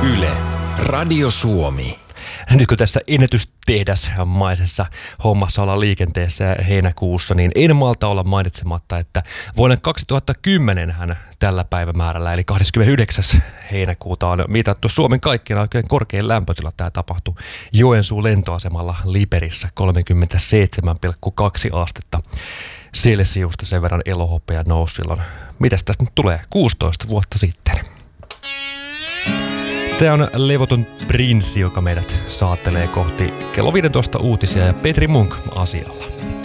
Yle, Radio Suomi. Nyt kun tässä ennätystehdasmaisessa hommassa ollaan liikenteessä heinäkuussa, niin en malta olla mainitsematta, että vuonna 2010 tällä päivämäärällä, eli 29. heinäkuuta on mitattu Suomen kaikkien oikein korkein lämpötila. Tämä tapahtui Joensuun lentoasemalla Liberissä 37,2 astetta. Celsiusta sen verran elohopea nousi silloin. Mitäs tästä nyt tulee? 16 vuotta sitten. Tämä on levoton prinssi, joka meidät saattelee kohti kello 15 uutisia ja Petri Munk asialla.